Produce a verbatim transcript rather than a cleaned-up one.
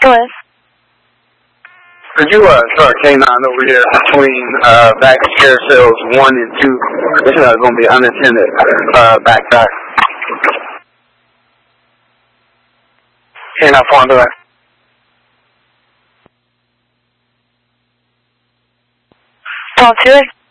Hello? Could you uh, start K nine over here between uh, back carousels one and two? This is uh, going to be unattended uh, backpack. K nine four under that. Talk to it.